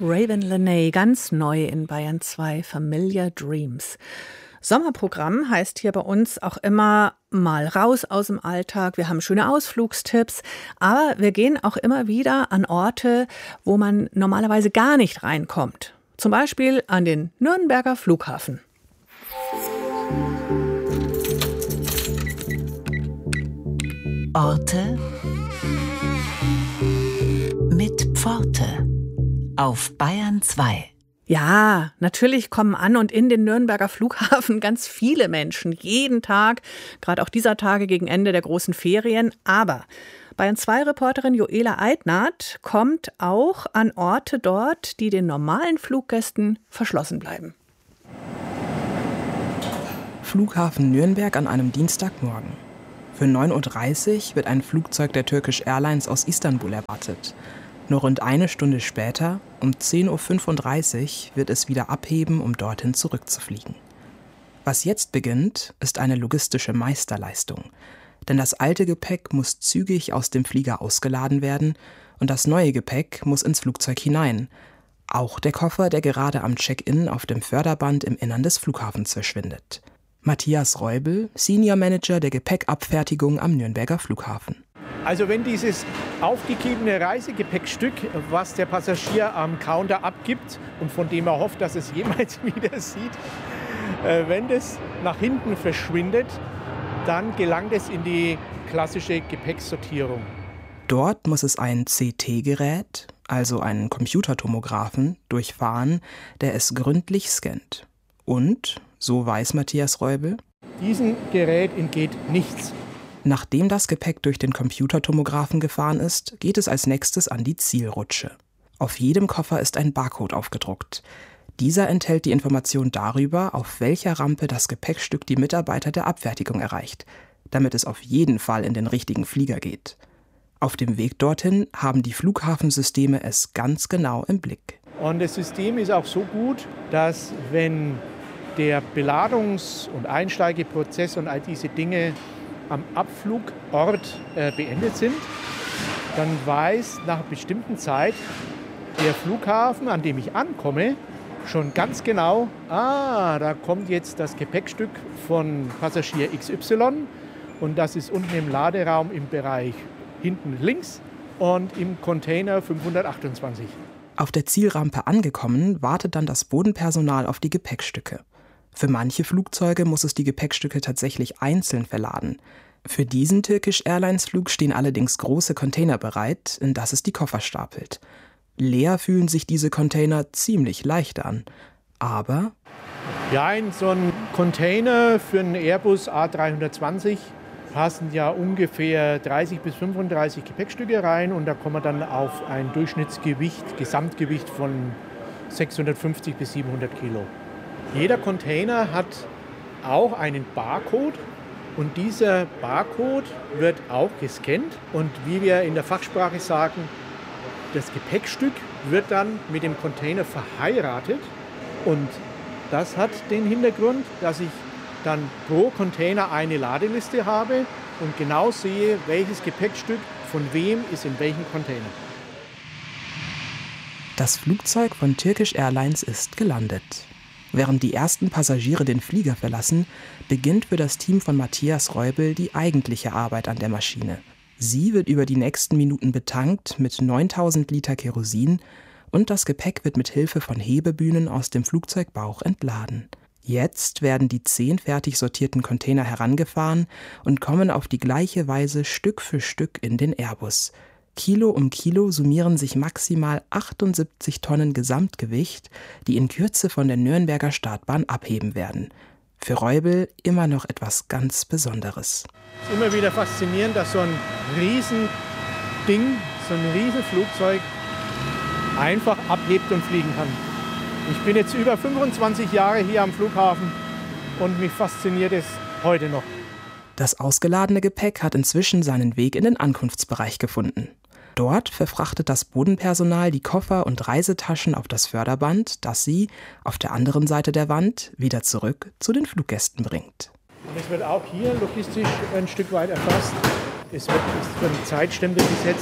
Raven Lenae, ganz neu in Bayern 2, Familiar Dreams. Sommerprogramm heißt hier bei uns auch immer mal raus aus dem Alltag. Wir haben schöne Ausflugstipps, aber wir gehen auch immer wieder an Orte, wo man normalerweise gar nicht reinkommt. Zum Beispiel an den Nürnberger Flughafen. Orte mit Pforte auf Bayern 2. Ja, natürlich kommen an und in den Nürnberger Flughafen ganz viele Menschen, jeden Tag, gerade auch dieser Tage gegen Ende der großen Ferien. Aber Bayern 2-Reporterin Joela Eidnath kommt auch an Orte dort, die den normalen Fluggästen verschlossen bleiben. Flughafen Nürnberg an einem Dienstagmorgen. Für 9.30 Uhr wird ein Flugzeug der Turkish Airlines aus Istanbul erwartet. Nur rund eine Stunde später, um 10.35 Uhr, wird es wieder abheben, um dorthin zurückzufliegen. Was jetzt beginnt, ist eine logistische Meisterleistung. Denn das alte Gepäck muss zügig aus dem Flieger ausgeladen werden und das neue Gepäck muss ins Flugzeug hinein. Auch der Koffer, der gerade am Check-in auf dem Förderband im Innern des Flughafens verschwindet. Matthias Reubel, Senior Manager der Gepäckabfertigung am Nürnberger Flughafen. Also wenn dieses aufgegebene Reisegepäckstück, was der Passagier am Counter abgibt und von dem er hofft, dass es jemals wieder sieht, wenn das nach hinten verschwindet, dann gelangt es in die klassische Gepäcksortierung. Dort muss es ein CT-Gerät, also einen Computertomographen, durchfahren, der es gründlich scannt. Und, so weiß Matthias Reubel, diesem Gerät entgeht nichts. Nachdem das Gepäck durch den Computertomographen gefahren ist, geht es als nächstes an die Zielrutsche. Auf jedem Koffer ist ein Barcode aufgedruckt. Dieser enthält die Information darüber, auf welcher Rampe das Gepäckstück die Mitarbeiter der Abfertigung erreicht, damit es auf jeden Fall in den richtigen Flieger geht. Auf dem Weg dorthin haben die Flughafensysteme es ganz genau im Blick. Und das System ist auch so gut, dass wenn der Beladungs- und Einsteigeprozess und all diese Dinge am Abflugort beendet sind, dann weiß nach einer bestimmten Zeit der Flughafen, an dem ich ankomme, schon ganz genau, da kommt jetzt das Gepäckstück von Passagier XY und das ist unten im Laderaum im Bereich hinten links und im Container 528. Auf der Zielrampe angekommen, wartet dann das Bodenpersonal auf die Gepäckstücke. Für manche Flugzeuge muss es die Gepäckstücke tatsächlich einzeln verladen. Für diesen Turkish Airlines Flug stehen allerdings große Container bereit, in das es die Koffer stapelt. Leer fühlen sich diese Container ziemlich leicht an. Aber ja, in so einen Container für einen Airbus A320 passen ja ungefähr 30 bis 35 Gepäckstücke rein und da kommen wir dann auf ein Durchschnittsgewicht, Gesamtgewicht von 650 bis 700 Kilo. Jeder Container hat auch einen Barcode und dieser Barcode wird auch gescannt und wie wir in der Fachsprache sagen, das Gepäckstück wird dann mit dem Container verheiratet und das hat den Hintergrund, dass ich dann pro Container eine Ladeliste habe und genau sehe, welches Gepäckstück von wem ist in welchem Container. Das Flugzeug von Turkish Airlines ist gelandet. Während die ersten Passagiere den Flieger verlassen, beginnt für das Team von Matthias Reubel die eigentliche Arbeit an der Maschine. Sie wird über die nächsten Minuten betankt mit 9.000 Liter Kerosin und das Gepäck wird mit Hilfe von Hebebühnen aus dem Flugzeugbauch entladen. Jetzt werden die 10 fertig sortierten Container herangefahren und kommen auf die gleiche Weise Stück für Stück in den Airbus. Kilo um Kilo summieren sich maximal 78 Tonnen Gesamtgewicht, die in Kürze von der Nürnberger Startbahn abheben werden. Für Reubel immer noch etwas ganz Besonderes. Es ist immer wieder faszinierend, dass so ein Riesending, so ein Riesenflugzeug einfach abhebt und fliegen kann. Ich bin jetzt über 25 Jahre hier am Flughafen und mich fasziniert es heute noch. Das ausgeladene Gepäck hat inzwischen seinen Weg in den Ankunftsbereich gefunden. Dort verfrachtet das Bodenpersonal die Koffer und Reisetaschen auf das Förderband, das sie, auf der anderen Seite der Wand, wieder zurück zu den Fluggästen bringt. Und es wird auch hier logistisch ein Stück weit erfasst. Es wird ein Zeitstempel gesetzt,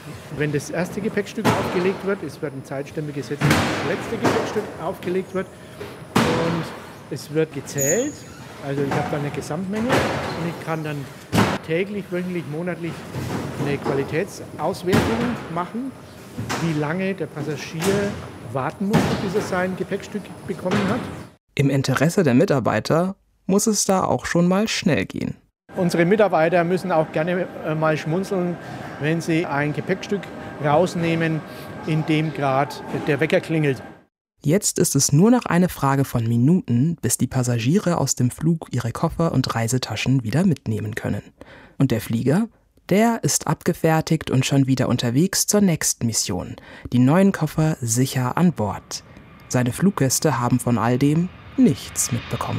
wenn das erste Gepäckstück aufgelegt wird, es wird ein Zeitstempel gesetzt, wenn das letzte Gepäckstück aufgelegt wird und es wird gezählt. Also ich habe dann eine Gesamtmenge und ich kann dann täglich, wöchentlich, monatlich eine Qualitätsauswertung machen, wie lange der Passagier warten muss, bis er sein Gepäckstück bekommen hat. Im Interesse der Mitarbeiter muss es da auch schon mal schnell gehen. Unsere Mitarbeiter müssen auch gerne mal schmunzeln, wenn sie ein Gepäckstück rausnehmen, in dem gerade der Wecker klingelt. Jetzt ist es nur noch eine Frage von Minuten, bis die Passagiere aus dem Flug ihre Koffer und Reisetaschen wieder mitnehmen können. Und der Flieger, der ist abgefertigt und schon wieder unterwegs zur nächsten Mission. Die neuen Koffer sicher an Bord. Seine Fluggäste haben von all dem nichts mitbekommen.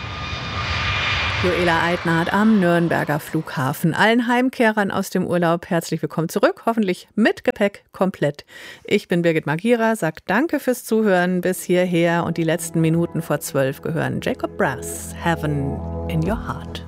Joela Eidnath am Nürnberger Flughafen. Allen Heimkehrern aus dem Urlaub herzlich willkommen zurück, hoffentlich mit Gepäck komplett. Ich bin Birgit Magira, sag danke fürs Zuhören bis hierher und die letzten Minuten vor 12 gehören Jacob Brass, Heaven in Your Heart.